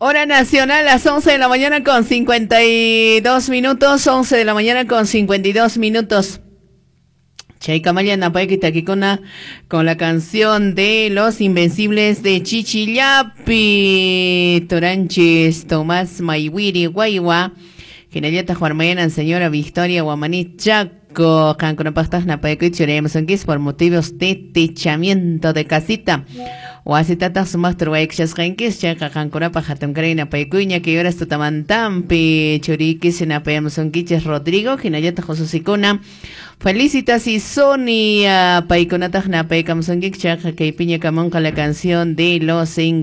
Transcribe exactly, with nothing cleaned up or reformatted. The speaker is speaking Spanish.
Hora nacional, las once de la mañana con cincuenta y dos minutos, once de la mañana con cincuenta y dos minutos. Chaika Mayana Paikitaquicona con la canción de Los Invencibles de Chichillapi. Toranches, Tomás Maiwiri, Guaywa. Genayata Juan Mayana, señora Victoria Guamaní Chaco. Canconapastas Napaikuchoremos en por motivos de techamiento de casita. O así tatas master waikshas genkis chaka canconapa hatamkarina paikuña que ahora está tamantampi churiquis en apeamson kiches Rodrigo Genayata Josusicona. Felicitas y Sonia Paikonatagna Paikamson Gik Chaka que piña camonca la canción de Los